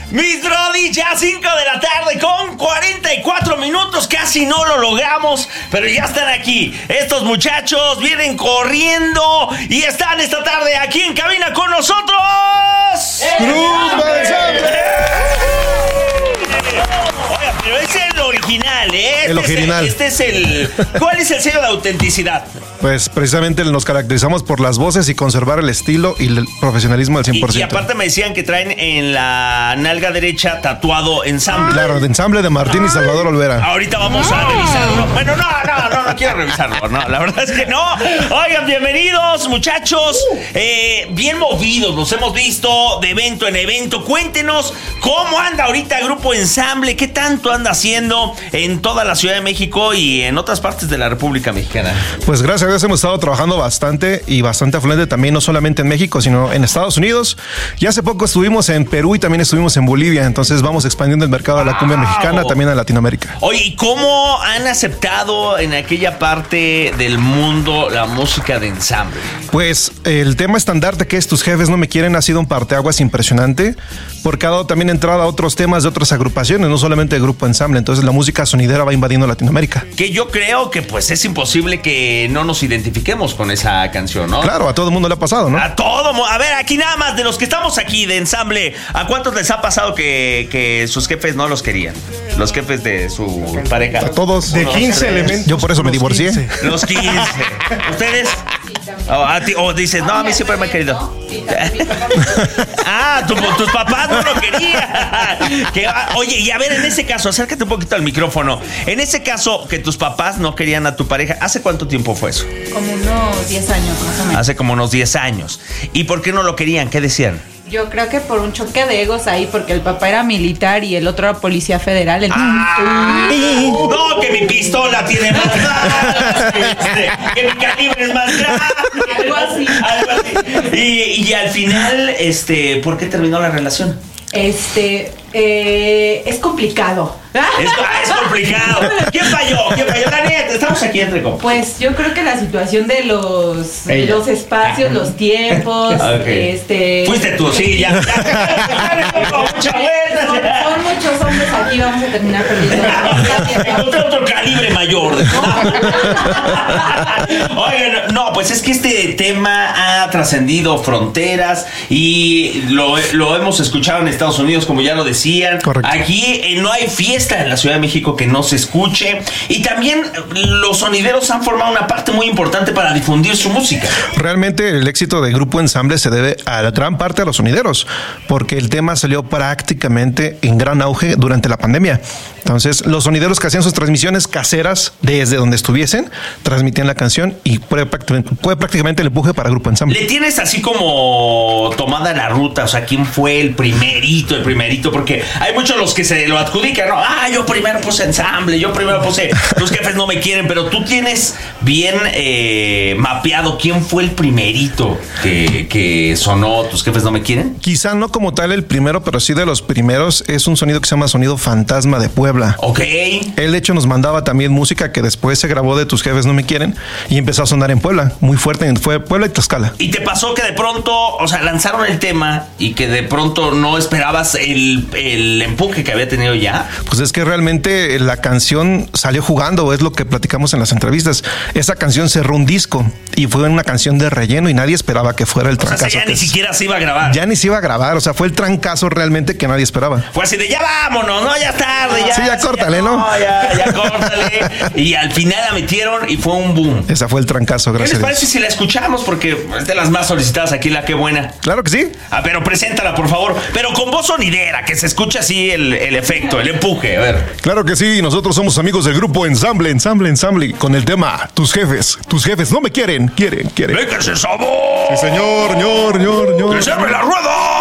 Mis Brody, ya 5 de la tarde con 44 minutos, casi no lo logramos, pero ya están aquí. Estos muchachos vienen corriendo y están esta tarde aquí en cabina con nosotros. ¡Grupo Ensamble! Oiga, pero es el original, ¿eh? El original. ¿Cuál es el sello de autenticidad? Pues precisamente nos caracterizamos por las voces y conservar el estilo y el profesionalismo al 100%. Y aparte me decían que traen en la nalga derecha tatuado Ensamble. Claro, de Ensamble de Martín y Salvador Olvera. Ahorita vamos a revisarlo. Bueno, no quiero revisarlo, no, la verdad es que no. Oigan, bienvenidos, muchachos. Bien movidos, los hemos visto de evento en evento. Cuéntenos cómo anda ahorita Grupo Ensamble, qué tanto anda haciendo en toda la Ciudad de México y en otras partes de la República Mexicana. Pues gracias a Dios hemos estado trabajando bastante y bastante afluente también, no solamente en México, sino en Estados Unidos. Y hace poco estuvimos en Perú y también estuvimos en Bolivia. Entonces vamos expandiendo el mercado de la cumbia mexicana también a Latinoamérica. Oye, ¿y cómo han aceptado en aquella parte del mundo la música de Ensamble? Pues el tema estandarte que es Tus Jefes No Me Quieren ha sido un parteaguas impresionante porque ha dado también entrada a otros temas de otras agrupaciones, no solamente el Grupo Ensamble. Entonces la música sonidera va invadiendo Latinoamérica. Que yo creo que pues es imposible que no nos identifiquemos con esa canción, ¿no? Claro, a todo el mundo le ha pasado, ¿no? A ver, aquí nada más, de los que estamos aquí de Ensamble, ¿a cuántos les ha pasado que sus jefes no los querían? Los jefes de su pareja. A todos. De 15 elementos. Yo por eso me divorcié. 15. Los 15. ¿Ustedes? O dices, no, a mí siempre me han querido. Tus papás no lo querían. Oye, y a ver, en ese caso, acércate un poquito al micrófono. En ese caso, que tus papás no querían a tu pareja, ¿hace cuánto tiempo fue eso? Como unos 10 años, más o menos. Hace como unos 10 años. ¿Y por qué no lo querían? ¿Qué decían? Yo creo que por un choque de egos ahí, porque el papá era militar y el otro era policía federal. No, que mi pistola tiene más balas, que mi calibre es más grande. Algo así. Y al final, ¿por qué terminó la relación? Es complicado. Es complicado. ¿Quién falló? La neta, estamos aquí entre compas. Pues yo creo que la situación de los espacios, los tiempos, okay. Fuiste tú, sí, ya. Mucha vuelta. Son muchos hombres aquí, vamos a terminar perdiendo. Encontré otro calibre mayor. Oigan, no, pues es que este tema ha trascendido fronteras y lo hemos escuchado en Estados Unidos, como ya lo decían. Correcto. Aquí no hay fiesta en la Ciudad de México que no se escuche, y también los sonideros han formado una parte muy importante para difundir su música. Realmente el éxito del Grupo Ensamble se debe a la gran parte a los sonideros, porque el tema salió prácticamente en gran auge durante la pandemia. Entonces los sonideros que hacían sus transmisiones caseras desde donde estuviesen, transmitían la canción y fue prácticamente el empuje para Grupo Ensamble. ¿Le tienes así como tomada la ruta? O sea, ¿quién fue el primerito? Porque hay muchos los que se lo adjudican, ¿no? Yo primero puse Ensamble, yo primero puse Tus Jefes No Me Quieren, pero tú tienes bien mapeado quién fue el primerito que sonó Tus Jefes No Me Quieren. Quizá no como tal el primero, pero sí de los primeros. Es un sonido que se llama Sonido Fantasma de Puebla. Ok. Él de hecho nos mandaba también música que después se grabó de Tus Jefes No Me Quieren y empezó a sonar en Puebla, muy fuerte, fue Puebla y Tlaxcala. ¿Y te pasó que de pronto, o sea, lanzaron el tema y que de pronto no esperabas el empuje que había tenido ya? Pues es que realmente la canción salió jugando, es lo que platicamos en las entrevistas. Esa canción cerró un disco y fue una canción de relleno y nadie esperaba que fuera el trancazo. O sea, ya ni siquiera se iba a grabar. Ya ni se iba a grabar, o sea, fue el trancazo realmente que nadie esperaba. Fue así de ya vámonos, ¿no? Ya es tarde, ya. Sí, ya córtale, ¿no? Ya córtale. Y al final la metieron y fue un boom. Esa fue el trancazo, gracias. ¿Qué les parece si la escuchamos? Porque es de las más solicitadas aquí, la Qué Buena. Claro que sí. Pero preséntala, por favor. Pero con voz sonidera, que se escuche así el efecto, el empuje. A ver. Claro que sí, nosotros somos amigos del Grupo Ensamble, con el tema Tus Jefes No Me Quieren. ¡Venga ese sabor! Sí, señor. ¡Que se abre la rueda!